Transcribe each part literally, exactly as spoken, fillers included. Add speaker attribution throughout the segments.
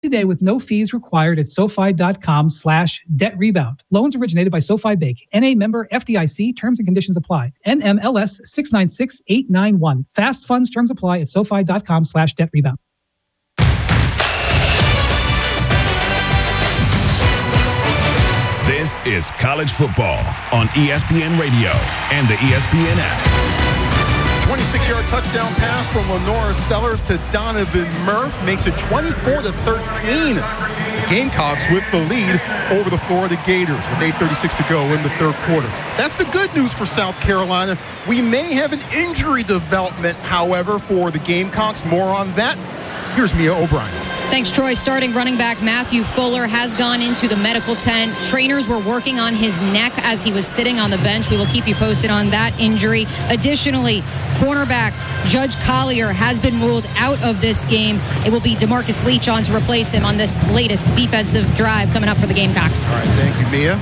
Speaker 1: today with no fees required at SoFi.com slash debt rebound. Loans originated by SoFi Bank. N A member F D I C. Terms and conditions apply. N M L S six nine six eight nine one. Fast funds terms apply at SoFi.com slash debt rebound.
Speaker 2: This is college football on E S P N Radio and the E S P N app.
Speaker 3: twenty-six-yard touchdown pass from Lenora Sellers to Donovan Murph makes it twenty-four to thirteen. The Gamecocks with the lead over the Florida Gators with eight thirty-six to go in the third quarter. That's the good news for South Carolina. We may have an injury development, however, for the Gamecocks. More on that. Here's Mia O'Brien.
Speaker 4: Thanks, Troy. Starting running back Matthew Fuller has gone into the medical tent. Trainers were working on his neck as he was sitting on the bench. We will keep you posted on that injury. Additionally, cornerback Judge Collier has been ruled out of this game. It will be DeMarcus Leach on to replace him on this latest defensive drive coming up for the Gamecocks.
Speaker 3: All right, thank you, Mia.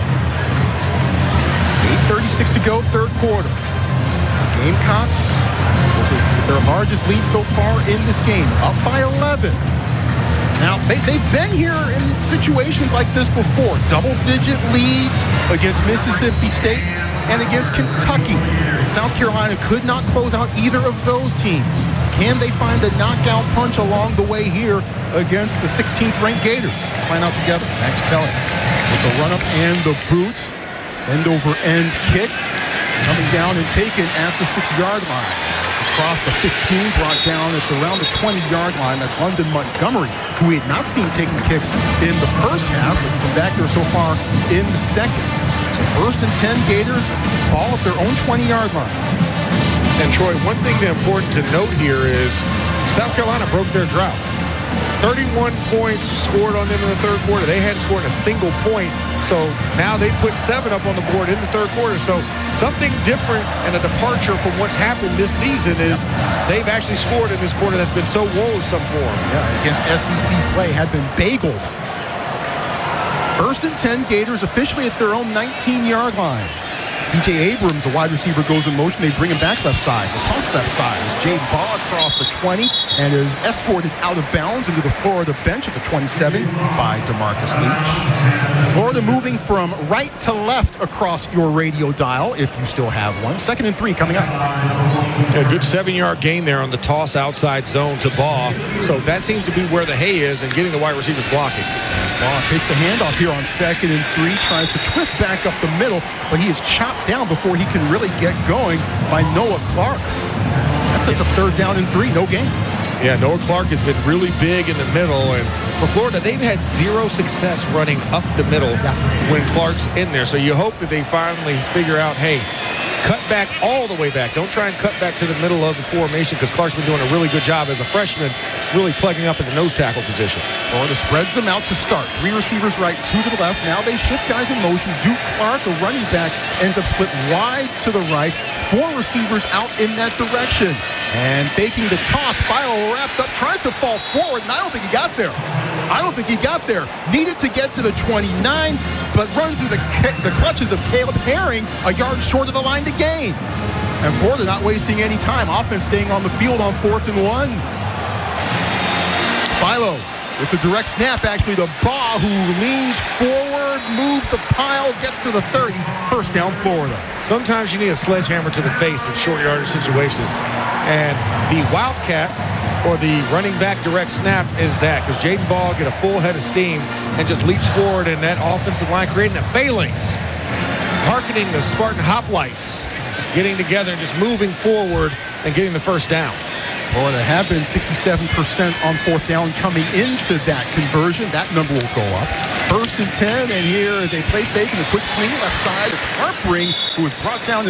Speaker 3: eight thirty-six to go, third quarter. Gamecocks with their largest lead so far in this game, up by eleven. Now, they, they've been here in situations like this before. Double-digit leads against Mississippi State and against Kentucky. South Carolina could not close out either of those teams. Can they find a knockout punch along the way here against the sixteenth-ranked Gators? Let's find out together. Max Kelly with the run-up and the boot. End-over-end kick. Coming down and taken at the six-yard line. It's across the fifteen, brought down at the, around the twenty-yard line. That's London Montgomery, who we had not seen taking kicks in the first half, but from back there so far in the second. So first and ten Gators, all at their own twenty-yard line.
Speaker 5: And Troy, one thing that's important to note here is South Carolina broke their drought. thirty-one points scored on them in the third quarter. They hadn't scored a single point. So now they put seven up on the board in the third quarter. So something different and a departure from what's happened this season is they've actually scored in this quarter that's been so woeful for them.
Speaker 3: Yeah, against S E C play had been bageled. First and ten Gators officially at their own nineteen-yard line. T J Abrams, a wide receiver, goes in motion. They bring him back left side. The toss left side as Jay Baugh across the twenty and is escorted out of bounds into the Florida bench at the twenty-seven by DeMarcus Leach. Florida moving from right to left across your radio dial, if you still have one. Second and three coming up.
Speaker 5: A good seven-yard gain there on the toss outside zone to Baugh. So that seems to be where the hay is and getting the wide receivers blocking.
Speaker 3: Baugh takes the handoff here on second and three, tries to twist back up the middle, but he is chopped down before he can really get going by Noah Clark. That sets up third down and three, no gain.
Speaker 5: Yeah, Noah Clark has been really big in the middle, and for Florida, they've had zero success running up the middle yeah. when Clark's in there. So you hope that they finally figure out, hey, cut back all the way back. Don't try and cut back to the middle of the formation because Clark's been doing a really good job as a freshman, really plugging up in the nose tackle position.
Speaker 3: Florida spreads them out to start. Three receivers right, two to the left. Now they shift guys in motion. Duke Clark, a running back, ends up split wide to the right. Four receivers out in that direction. And faking the toss, Philo wrapped up, tries to fall forward, and I don't think he got there. I don't think he got there. Needed to get to the twenty-nine, but runs into the, the clutches of Caleb Herring, a yard short of the line to gain. And Florida not wasting any time. Offense staying on the field on fourth and one. Philo, it's a direct snap actually to Baugh, who leans forward, moves the pile, gets to the thirty. First down, Florida.
Speaker 5: Sometimes you need a sledgehammer to the face in short yardage situations. And the Wildcat or the running back direct snap is that, because Jaden Baugh get a full head of steam and just leaps forward, and that offensive line creating a phalanx, hearkening the Spartan hoplites, getting together and just moving forward and getting the first down.
Speaker 3: Florida have been sixty-seven percent on fourth down coming into that conversion. That number will go up. First and ten, and here is a play fake and a quick swing left side. It's Harpring, who was brought down